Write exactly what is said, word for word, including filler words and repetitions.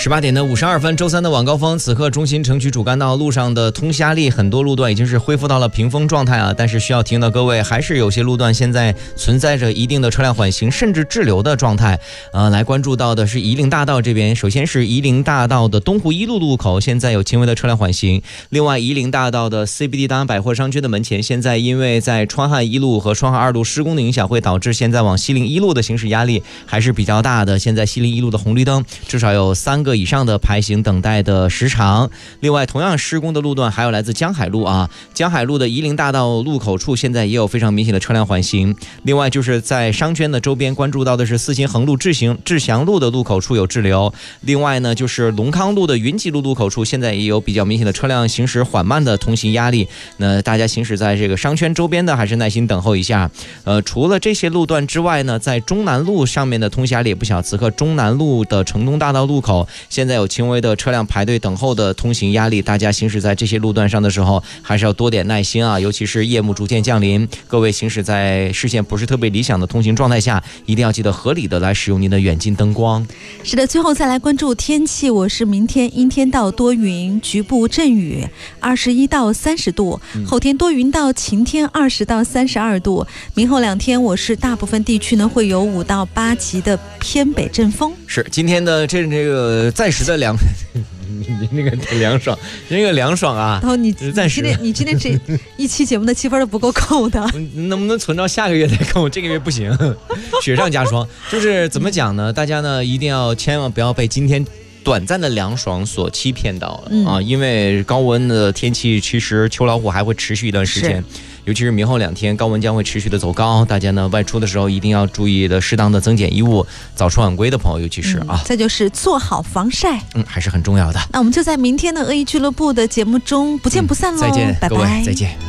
十八点的五十二分，周三的晚高峰，此刻中心城区主干道路上的通虾力很多路段已经是恢复到了平峰状态啊，但是需要提醒到各位，还是有些路段现在存在着一定的车辆缓行甚至滞留的状态。呃，来关注到的是夷陵大道这边，首先是夷陵大道的东湖一路路口，现在有轻微的车辆缓行。另外，夷陵大道的 C B D 大安百货商圈的门前，现在因为在川汉一路和川汉二路施工的影响，会导致现在往西陵一路的行驶压力还是比较大的。现在西陵一路的红绿灯至少有三个以上的排行等待的时长。另外，同样施工的路段还有来自江海路啊，江海路的夷陵大道路口处现在也有非常明显的车辆缓行。另外就是在商圈的周边关注到的是四新横路志行志祥路的路口处有滞留。另外呢，就是龙康路的云集路路口处现在也有比较明显的车辆行驶缓慢的通行压力。那大家行驶在这个商圈周边的还是耐心等候一下。呃，除了这些路段之外呢，在中南路上面的通行压力也不小。此刻中南路的城东大道路口现在有轻微的车辆排队等候的通行压力，大家行驶在这些路段上的时候还是要多点耐心啊，尤其是夜幕逐渐降临，各位行驶在视线不是特别理想的通行状态下，一定要记得合理的来使用您的远近灯光。 是的，最后再来关注天气，我是明天阴天到多云，局部阵雨，二十一到三十度，后天多云到晴天，二十到三十二度。明后两天我是大部分地区呢会有五到八级的偏北阵风。 是今天的这这个暂时的凉你那个凉爽，那个凉爽啊！ 然后你暂时，你今天这一期节目的气氛都不够够的， 能不能存到下个月再够？这个月不行，雪上加霜。就是怎么讲呢？大家呢一定要千万不要被今天短暂的凉爽所欺骗到了、嗯、啊！因为高温的天气，其实秋老虎还会持续一段时间。尤其是明后两天高温将会持续的走高，大家呢外出的时候一定要注意的适当的增减衣物，早出晚归的朋友尤其是啊、嗯、 再就是做好防晒， 嗯，还是很重要的。 那我们就在明天的恶意俱乐部的节目中不见不散喽、嗯、再见，拜拜， 各位再见。